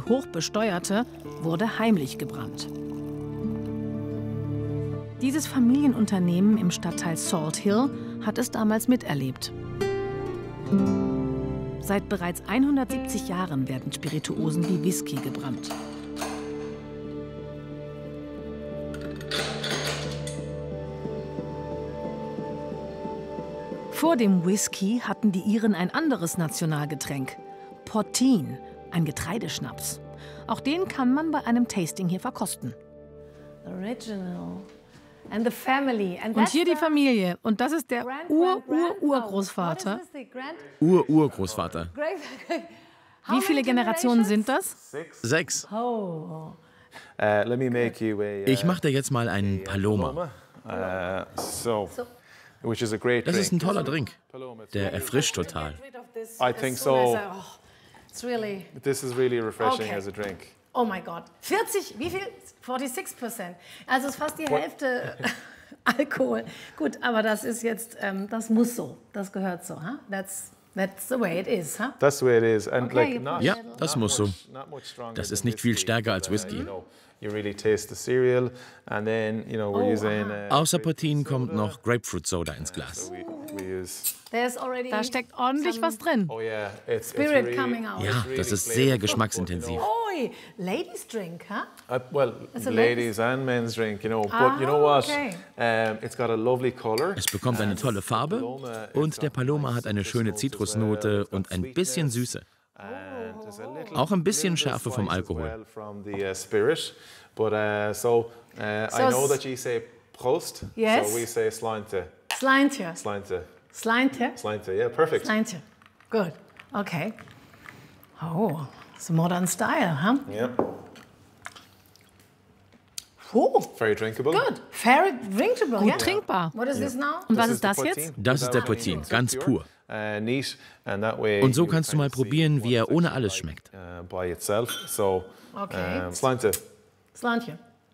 hoch besteuerte, wurde heimlich gebrannt. Dieses Familienunternehmen im Stadtteil Salt Hill hat es damals miterlebt. Seit bereits 170 Jahren werden Spirituosen wie Whisky gebrannt. Vor dem Whisky hatten die Iren ein anderes Nationalgetränk, Poteen, ein Getreideschnaps. Auch den kann man bei einem Tasting hier verkosten. Original. And the family. And und hier die Familie. Und das ist der Urgroßvater. Urgroßvater. Wie viele Generationen sind das? 6. Oh. Ich mache dir jetzt mal einen Paloma. Das ist ein toller Drink. Der erfrischt total. I think so. This is really refreshing as a drink. Oh mein Gott. 40, wie viel? 46%. Also ist fast die Hälfte Alkohol. Gut, aber das ist jetzt, das muss so. Das gehört so. Huh? That's the way it is. Huh? That's the way it is. And Okay, Ja, das muss so. Das ist nicht viel stärker als Whisky. You really taste the cereal, and then we're using. Außer Poteen kommt noch Grapefruit Soda ins Glas. We use. Da steckt ordentlich was drin. Oh yeah, it's Spirit really, coming out. Ja, das ist sehr geschmacksintensiv. Oi, ladies drink, huh? Well, a ladies and men's drink, But you know what? Okay. It's got a lovely color. Es bekommt eine tolle Farbe und der Paloma hat eine schöne Zitrusnote und ein bisschen Süße. Auch ein bisschen Schärfe vom Alkohol. But I know that you say Prost, Yes. so we say Slainte. Slainte. Slainte. Slainte. Slainte, yeah, perfect. Slainte. Good. Okay. Oh, it's a modern style, huh? Yeah. Oh, Very drinkable. good. Very drinkable. Gut trinkbar. What is this now? Und was This ist das the jetzt? poteen. Das ist der Poteen, ganz pur. Neat, and that way Und so you kannst du kind mal of see probieren, wie er what ohne it's alles like, schmeckt. By itself. So, Okay. Slainte. Slainte.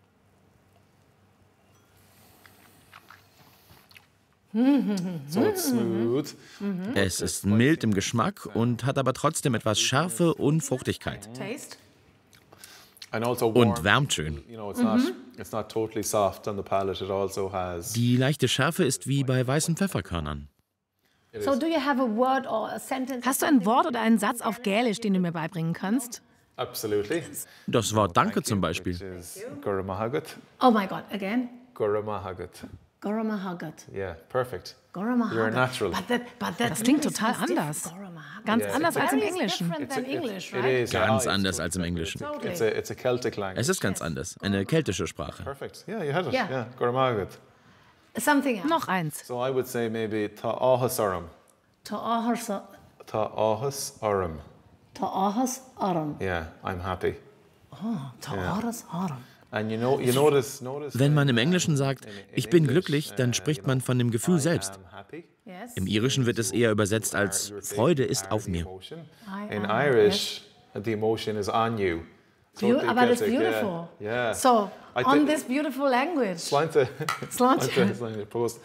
So it's smooth. Es ist mild im Geschmack und hat aber trotzdem etwas Schärfe und Fruchtigkeit. Taste. And also warm. Und wärmt schön. It's not totally soft on the palate. It also has. Die leichte Schärfe ist wie bei weißen Pfefferkörnern. So do you have a word or a sentence? Hast du ein Wort oder einen Satz auf Gälisch, den du mir beibringen kannst? Absolutely. Das Wort Danke zum Beispiel. Which is Guramahagat. Oh my God, again. Guramahagat. Goramahagat. Yeah, perfect. Goramahagat. You're a natural. Das klingt total anders. Ganz anders als im Englischen. It is. Ganz anders als im Englischen. It's a Celtic language. Es ist ganz anders, eine keltische Sprache. Perfect. Yeah, you had it. Yeah. Yeah, Guramahagat. Something else. Noch eins. So I would say maybe Ta'ahas Aram. Ta'ahas Aram. Ta'ahas aram. Yeah, I'm happy. Ta'ahas aram. And you notice. Wenn man im Englischen sagt, ich bin glücklich, dann spricht man von dem Gefühl selbst. I'm happy. Yes. Im Irischen wird es eher übersetzt als Freude ist auf mir. In Irish, the emotion is on you. Aber that's Celtic, beautiful. Yeah. So, I on thi- this beautiful language. Slainte. Slainte. Prost.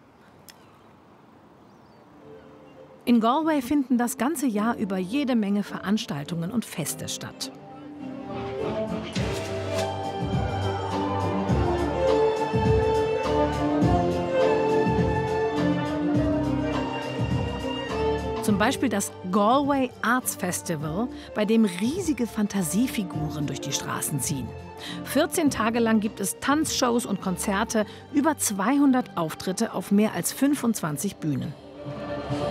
In Galway finden das ganze Jahr über jede Menge Veranstaltungen und Feste statt. Zum Beispiel das Galway Arts Festival, bei dem riesige Fantasiefiguren durch die Straßen ziehen. 14 Tage lang gibt es Tanzshows und Konzerte, über 200 Auftritte auf mehr als 25 Bühnen.